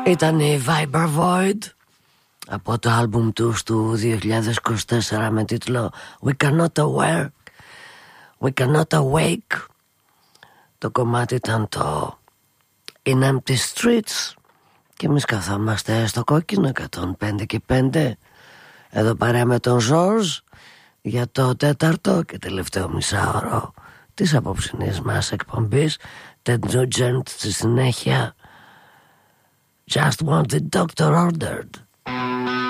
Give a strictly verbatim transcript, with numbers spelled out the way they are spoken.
Ήταν η Viper Void από το άλμπουμ του του δύο χιλιάδες είκοσι τέσσερα με τίτλο We Cannot Aware We Cannot Awake. Το κομμάτι ήταν το In Empty Streets και εμείς καθόμαστε στο κόκκινο εκατόν πέντε και πέντε εδώ παρέα με τον Ζορζ για το τέταρτο και τελευταίο μισάωρο της απόψινής μας εκπομπής. Ted Nugent στη συνέχεια. Just what the doctor ordered.